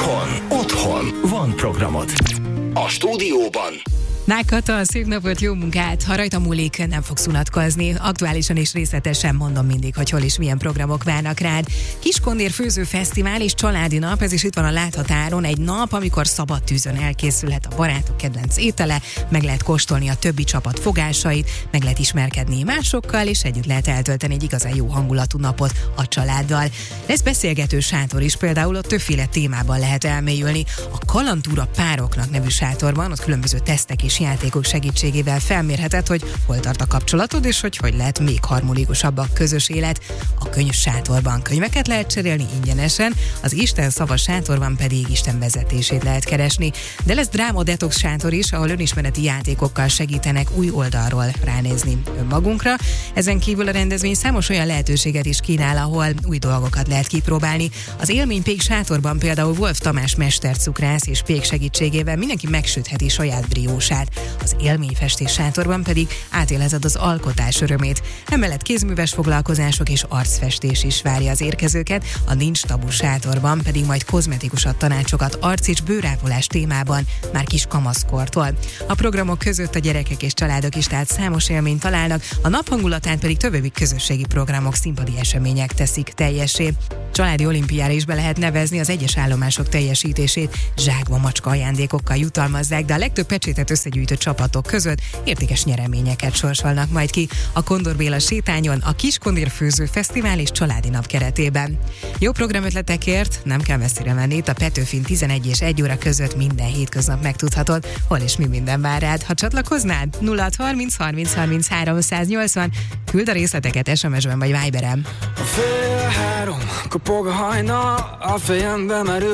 Otthon van programod. A stúdióban Kata, szép napot, jó munkát! Ha rajta múlik, nem fogsz unatkozni. Aktuálisan és részletesen mondom mindig, hogy hol és milyen programok várnak rád. Kiskondér főzőfesztivál és családi nap, ez is itt van a láthatáron. Egy nap, amikor szabad tűzön elkészülhet a barátok kedvenc étele, meg lehet kóstolni a többi csapat fogásait, meg lehet ismerkedni másokkal, és együtt lehet eltölteni egy igazán jó hangulatú napot a családdal. Lesz beszélgető sátor is, például ott többféle témában lehet elmélyülni. A Kalandtúra pároknak nevű sátorban ott különböző tesztek és játékok segítségével felmérheted, hogy hol tart a kapcsolatod, és hogy lehet még harmonikusabb a közös élet. A könyv sátorban könyveket lehet cserélni ingyenesen, az Isten szava sátorban pedig Isten vezetését lehet keresni. De lesz dráma detox sátor is, ahol önismereti játékokkal segítenek új oldalról ránézni önmagunkra. Ezen kívül a rendezvény számos olyan lehetőséget is kínál, ahol új dolgokat lehet kipróbálni. Az élménypék sátorban például Wolf Tamás mestercukrász és pék segítségével mindenki megsütheti saját briósát. Az élményfestés sátorban pedig átélheted az alkotás örömét. Emellett kézműves foglalkozások és arcfestés is várja az érkezőket, a Nincs Tabu sátorban pedig majd kozmetikusabb tanácsokat arc- és bőrápolás témában már kis kamaszkortól. A programok között a gyerekek és családok is tehát számos élményt találnak, a nap hangulatán pedig további közösségi programok, színpadi események teszik teljessé. Családi olimpiára is be lehet nevezni, az egyes állomások teljesítését zsákba macska ajándékokkal jutalmazzák, de a legtöbb pecsétet összegyűjtő csapatok között értékes nyereményeket sorsolnak majd ki a Kondor Béla sétányon a Kiskondér főzőfesztivál és családi nap keretében. Jó programötletekért nem kell messzire menni, itt a Petőfin 11 és 1 óra között minden hétköznap megtudhatod, hol és mi minden vár rád. Ha csatlakoznál, 0630 30 33 180, küld a részleteket SMS-ben vagy Viberen. A fél három, kopog a hajnal, a fejembe merül